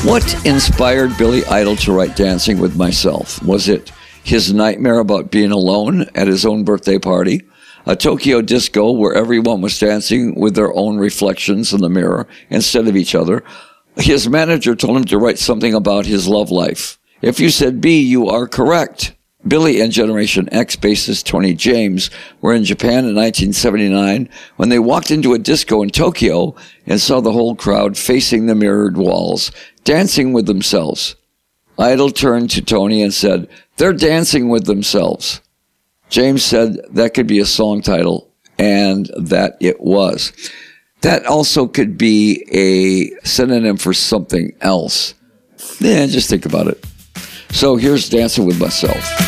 What inspired Billy Idol to write Dancing with Myself? Was it his nightmare about being alone at his own birthday party? A Tokyo disco where everyone was dancing with their own reflections in the mirror instead of each other? His manager told him to write something about his love life. If you said B, you are correct. Billy and Generation X bassist Tony James were in Japan in 1979 when they walked into a disco in Tokyo and saw the whole crowd facing the mirrored walls, dancing with themselves. Idol turned to Tony and said, "They're dancing with themselves." James said that could be a song title, and that it was. That also could be a synonym for something else. Yeah, just think about it. So here's Dancing with Myself.